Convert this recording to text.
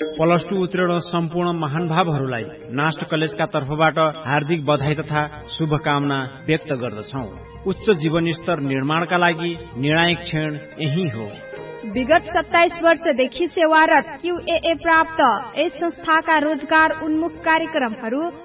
Plus 2 उत्तीर्ण सम्पूर्ण महानुभावहरूलाई नास्ट कलेजका तर्फबाट हार्दिक बधाई तथा शुभकामना व्यक्त गर्दछौं। उच्च जीवन स्तर निर्माणका लागि निर्णायक क्षण यही हो। विगत 27 वर्षदेखि सेवारत QAA प्राप्त यस संस्थाका रोजगार उन्मुख कार्यक्रमहरू